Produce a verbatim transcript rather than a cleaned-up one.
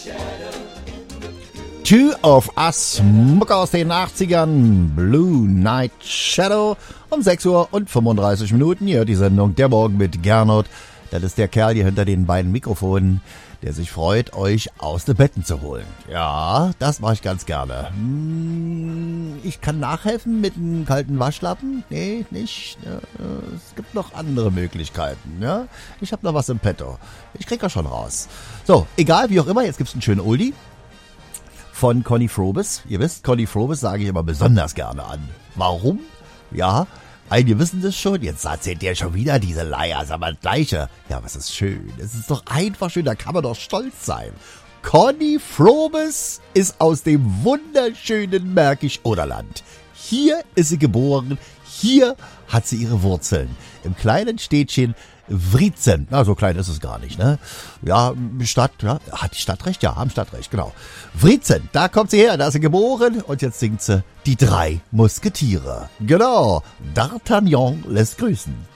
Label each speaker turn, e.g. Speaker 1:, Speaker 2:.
Speaker 1: Two of Us, Mucke aus den achtzigern, Blue Night Shadow. Um sechs Uhr und fünfunddreißig Minuten hier die Sendung Der Morgen mit Gernot. Das ist der Kerl hier hinter den beiden Mikrofonen, der sich freut, euch aus den Betten zu holen. Ja, das mache ich ganz gerne. Hm, ich kann nachhelfen mit einem kalten Waschlappen? Nee, nicht. Es gibt noch andere Möglichkeiten. Ja? Ich habe noch was im Petto. Ich krieg das schon raus. So, egal, wie auch immer, jetzt gibt's einen schönen Oldie von Conny Frobes. Ihr wisst, Conny Frobes sage ich immer besonders gerne an. Warum? Ja, einige wissen das schon. Jetzt erzählt der schon wieder diese Leier, sag mal das Gleiche. Ja, was ist schön. Es ist doch einfach schön, da kann man doch stolz sein. Conny Frobes ist aus dem wunderschönen Märkisch-Oderland. Hier ist sie geboren, hier hat sie ihre Wurzeln. Im kleinen Städtchen Wriezen. Na, so klein ist es gar nicht, ne? Ja, Stadt, ja, hat die Stadt recht? Ja, haben Stadtrecht, genau. Wriezen, da kommt sie her, da ist sie geboren und jetzt singt sie Die drei Musketiere. Genau, D'Artagnan lässt grüßen.